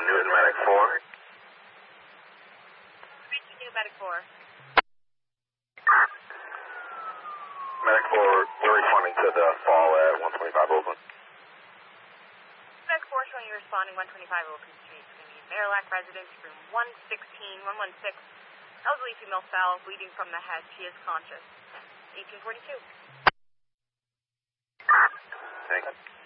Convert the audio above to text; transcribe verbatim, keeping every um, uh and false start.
Newton Medic four. New Medic four. Medic four, we're responding to the fall at one twenty-five Oakland. Medic four showing you responding one twenty-five Oakland Street. It's going to be Marillac residence, room one sixteen, one one six. Elderly female fell, bleeding from the head. She is conscious. eighteen forty-two. Thank you.